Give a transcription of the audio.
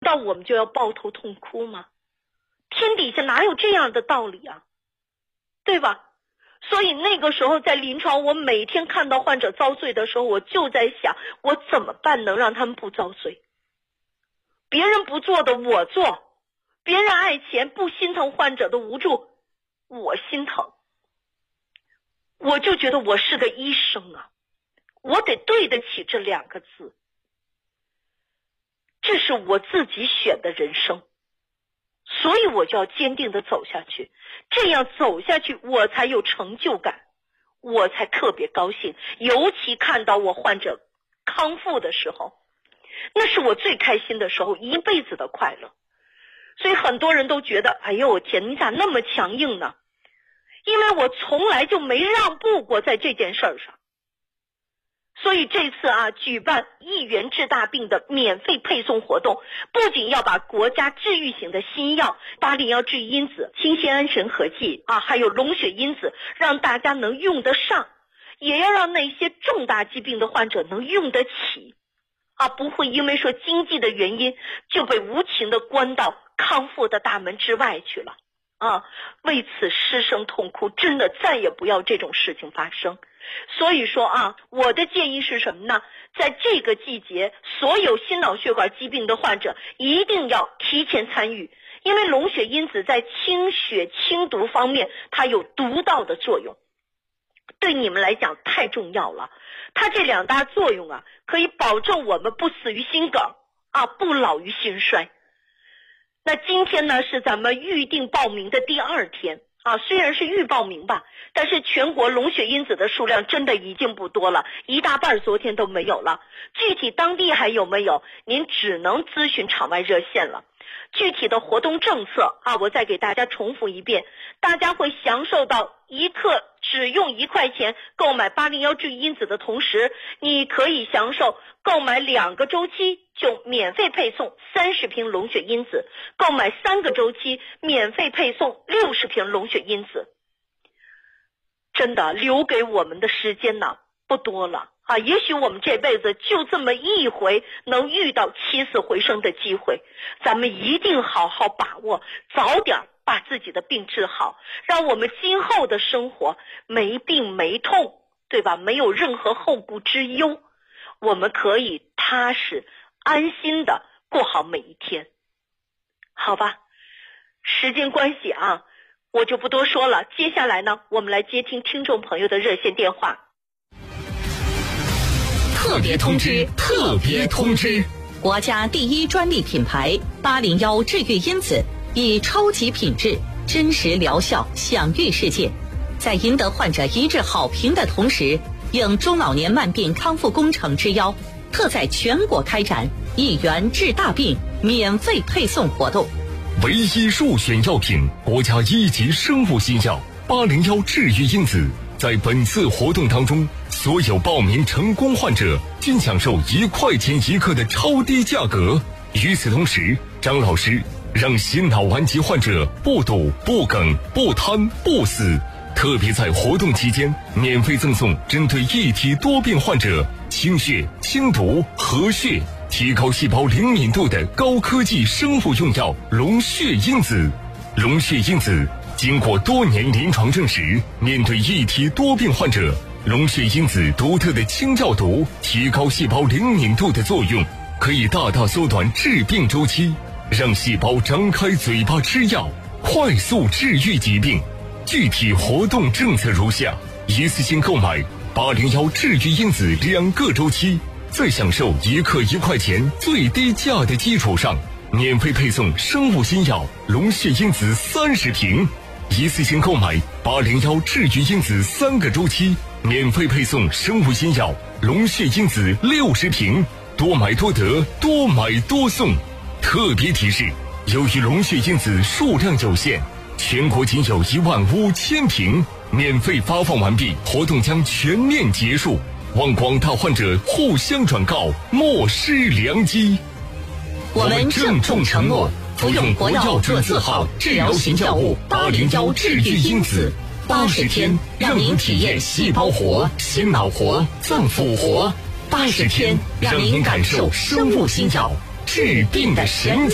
道我们就要抱头痛哭吗？天底下哪有这样的道理啊，对吧？所以那个时候在临床，我每天看到患者遭罪的时候，我就在想，我怎么办能让他们不遭罪？别人不做的我做，别人爱钱不心疼患者的无助，我心疼。我就觉得我是个医生啊，我得对得起这2个字。这是我自己选的人生，所以我就要坚定地走下去，这样走下去我才有成就感，我才特别高兴。尤其看到我患者康复的时候，那是我最开心的时候，一辈子的快乐。所以很多人都觉得，哎呦我天，你咋那么强硬呢？因为我从来就没让步过在这件事上。所以这次举办1元治大病的免费配送活动，不仅要把国家治愈型的新药801治愈因子、清酰胺神合剂还有龙血因子让大家能用得上，也要让那些重大疾病的患者能用得起不会因为说经济的原因就被无情的关到康复的大门之外去了为此失声痛哭，真的再也不要这种事情发生。所以说我的建议是什么呢？在这个季节，所有心脑血管疾病的患者一定要提前参与，因为龙血因子在清血清毒方面它有独到的作用，对你们来讲太重要了。它这2大作用可以保证我们不死于心梗不老于心衰。那今天呢是咱们预定报名的第2天虽然是预报名吧，但是全国龙血因子的数量真的已经不多了，一大半昨天都没有了。具体当地还有没有，您只能咨询场外热线了。具体的活动政策我再给大家重复一遍，大家会享受到1克只用1块钱购买801治愈因子的同时，你可以享受购买2个周期就免费配送30瓶龙血因子，购买3个周期免费配送60瓶龙血因子。真的留给我们的时间不多了也许我们这辈子就这么一回能遇到起死回生的机会，咱们一定好好把握，早点把自己的病治好，让我们今后的生活没病没痛，对吧？没有任何后顾之忧，我们可以踏实安心的过好每一天。好吧，时间关系我就不多说了，接下来呢，我们来接听听众朋友的热线电话。 特别通知！特别通知！ 国家第1专利品牌801治愈因子，以超级品质、真实疗效享誉世界。在赢得患者一致好评的同时，应中老年慢病康复工程之邀，特在全国开展1元治大病免费配送活动。 唯一入选药品，国家1级生物新药801治愈因子。在本次活动当中，所有报名成功患者均享受1块钱1克的超低价格。与此同时，张老师让心脑顽疾患者不堵、不梗、不瘫、不死。特别在活动期间，免费赠送针对一体多病患者清血、清毒、和血、提高细胞灵敏度的高科技生物用药龙血因子。龙血因子经过多年临床证实，面对一体多病患者，龙血因子独特的清药毒、提高细胞灵敏度的作用，可以大大缩短治病周期，让细胞张开嘴巴吃药，快速治愈疾病。具体活动政策如下：一次性购买801治愈因子2个周期，在享受1克1块钱最低价的基础上，免费配送生物新药龙血因子30瓶。一次性购买801治愈因子3个周期，免费配送生物新药龙血因子60瓶，多买多得，多买多送。特别提示：由于龙血因子数量有限，全国仅有15000瓶，免费发放完毕，活动将全面结束。望广大患者互相转告，莫失良机。 我们郑重承诺，服用国药准字号治疗型药物801治愈因子，80天让您体验细胞活、心脑活、脏腑活，80天让您感受生物新药治病的神